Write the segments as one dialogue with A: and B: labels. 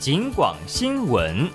A: 警广新闻。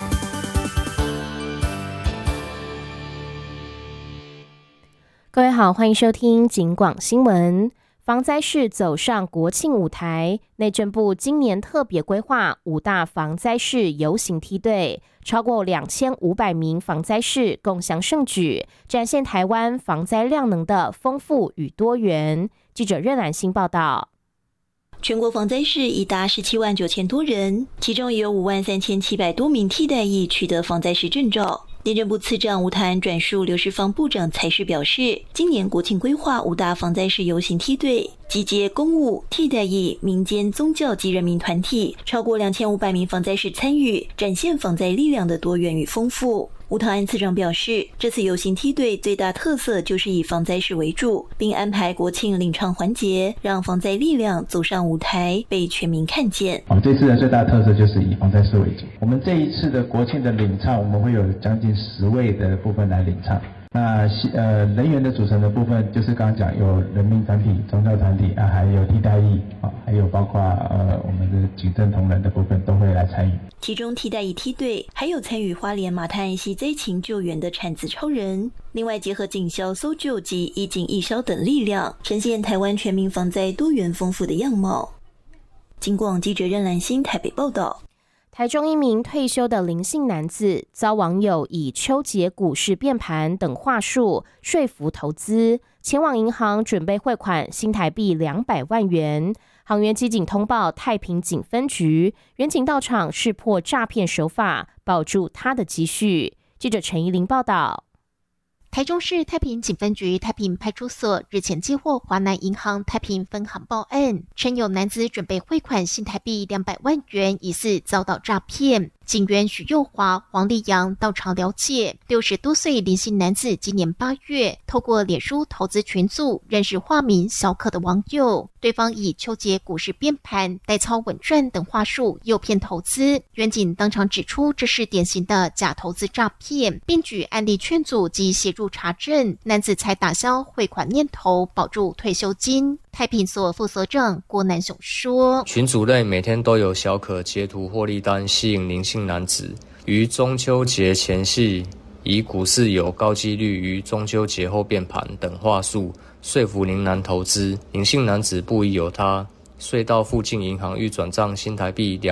B: 各位好，欢迎收听警广新闻。防灾市走上国庆舞台，内政部今年特别规划5大防灾市游行梯队，超过2500名防灾市共襄盛举，展现台湾防灾量能的丰富与多元。记者任兰欣报道。
C: 全国防灾市已达17万9千多人，其中也有5万3700多名替代役取得防灾士证照。内政部次长吴泰安转述刘世芳部长才是表示，今年国庆规划5大防灾市游行梯队，集结公务、替代役、民间、宗教及人民团体，超过2500名防灾士参与，展现防灾力量的多元与丰富。吴泰安次长表示，这次游行梯队最大特色就是以防灾士为主，并安排国庆领唱环节，让防灾力量走上舞台，被全民看见。
D: 这次的最大特色就是以防灾士为主。我们这一次的国庆的领唱，我们会有将近10位的部分来领唱。那人员的组成的部分，就是刚刚讲有人民团体、宗教团体还有替代役还有包括我们的警政同仁的部分都会来参与。
C: 其中替代役梯队还有参与花莲马太安溪灾情救援的产子超人，另外结合警消、搜救及义警义消等力量，呈现台湾全民防灾多元丰富的样貌。警广记者任兰欣台北报道。
B: 台中一名退休的林姓男子遭网友以秋节股市变盘等话术说服投资，前往银行准备汇款新台币200万元。行员机警通报太平警分局，员警到场识破诈骗手法，保住他的积蓄。记者陈怡玲报道。
E: 台中市太平警分局太平派出所日前接获华南银行太平分行报案，称有男子准备汇款新台币200万元，疑似遭到诈骗。警员许佑华、黄立阳到场了解，60多岁林姓男子今年8月透过脸书投资群组认识化名小可的网友，对方以秋节股市变盘、代操稳赚等话术诱骗投资。员警当场指出这是典型的假投资诈骗，并举案例劝阻及协助查证，男子才打消汇款念头，保住退休金。太平所副所长郭南雄说，
F: 群组内每天都有小可截图获利单吸引林姓男子，于中秋节前夕以股市有高几率于中秋节后变盘等话术说服林男投资。林姓男子不疑有他，遂到附近银行预转账新台币